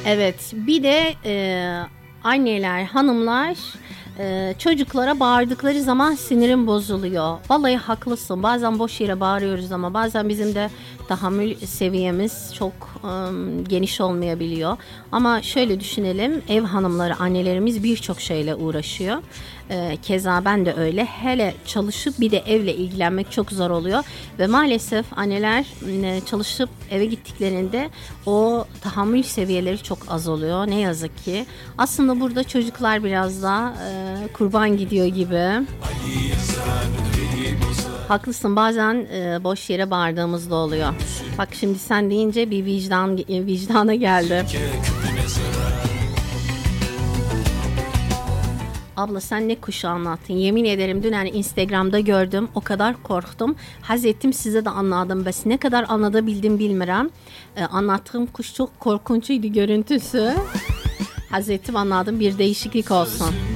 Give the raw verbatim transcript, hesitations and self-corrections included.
Evet, bir de e, anneler, hanımlar e, çocuklara bağırdıkları zaman sinirim bozuluyor. Vallahi haklısın. Bazen boş yere bağırıyoruz ama bazen bizim de tahammül seviyemiz çok e, geniş olmayabiliyor. Ama şöyle düşünelim, ev hanımları, annelerimiz birçok şeyle uğraşıyor. E, keza ben de öyle. Hele çalışıp bir de evle ilgilenmek çok zor oluyor. Ve maalesef anneler e, çalışıp eve gittiklerinde o tahammül seviyeleri çok az oluyor. Ne yazık ki. Aslında burada çocuklar biraz daha e, kurban gidiyor gibi. Haklısın, bazen e, boş yere bağırdığımızda oluyor. Bak şimdi sen deyince bir vicdan vicdana geldi. Abla sen ne kuşu anlattın. Yemin ederim dün yani Instagram'da gördüm. O kadar korktum. Haz ettim, size de anladım. Bes ne kadar anlatabildim bilmiyorum. Ee, anlattığım kuş çok korkunçuydu görüntüsü. Haz ettim, anladım, bir değişiklik olsun.